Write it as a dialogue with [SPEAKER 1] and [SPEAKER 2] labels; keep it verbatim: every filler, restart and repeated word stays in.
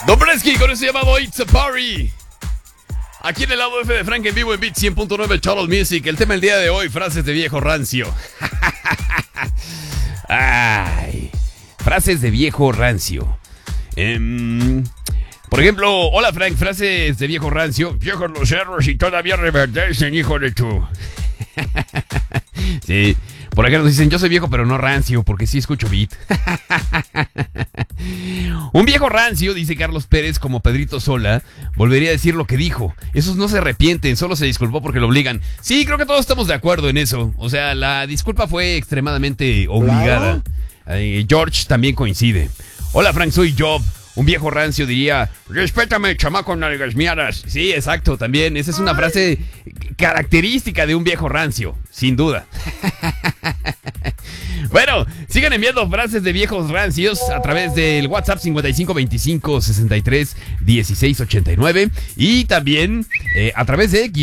[SPEAKER 1] Dobreski con ese llamado It's a Party. Aquí en el lado F de Frank en vivo en Beat cien punto nueve Total Music. El tema del día de hoy, frases de viejo rancio. Ay, frases de viejo rancio. Um, por ejemplo, hola Frank, frases de viejo rancio. Viejos los cerros y todavía reverdecen, hijo de tu. Sí, por acá nos dicen, yo soy viejo pero no rancio, porque sí escucho beat. Un viejo rancio, dice Carlos Pérez, como Pedrito Sola, volvería a decir lo que dijo. Esos no se arrepienten, solo se disculpó porque lo obligan. Sí, creo que todos estamos de acuerdo en eso. O sea, la disculpa fue extremadamente obligada. eh, George también coincide. Hola Frank, soy Job. Un viejo rancio diría, respétame, chamaco nalgas miadas. Sí, exacto, también. Esa es una frase característica de un viejo rancio, sin duda. Bueno, sigan enviando frases de viejos rancios a través del WhatsApp cincuenta y cinco veinticinco sesenta y tres dieciséis ochenta y nueve y también eh, a través de